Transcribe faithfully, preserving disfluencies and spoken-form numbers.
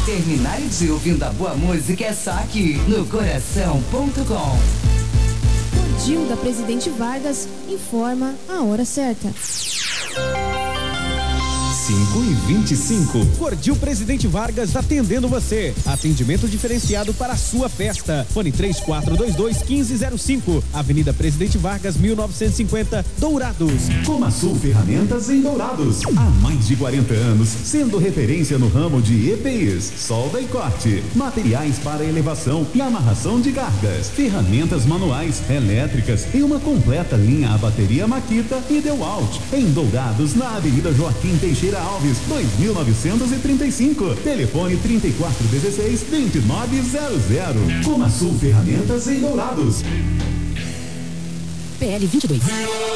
Terminar o dia ouvindo a boa música é só aqui, no coração ponto com. Cordil da Presidente Vargas informa a hora certa. cinco e vinte e cinco. Cordil Presidente Vargas atendendo você. Atendimento diferenciado para a sua festa. Fone três quatro dois dois, um cinco zero cinco. Avenida Presidente Vargas, mil novecentos e cinquenta, Dourados. Comasul Ferramentas em Dourados. Há mais de quarenta anos, sendo referência no ramo de E P Is, solda e corte, materiais para elevação e amarração de cargas, ferramentas manuais, elétricas e uma completa linha a bateria Makita e DeWalt. Em Dourados, na Avenida Joaquim Teixeira Alves, dois mil novecentos e trinta e cinco. Telefone trinta e quatro dezesseis, vinte e nove zero zero. Comasul Ferramentas em Dourados. P L vinte e dois.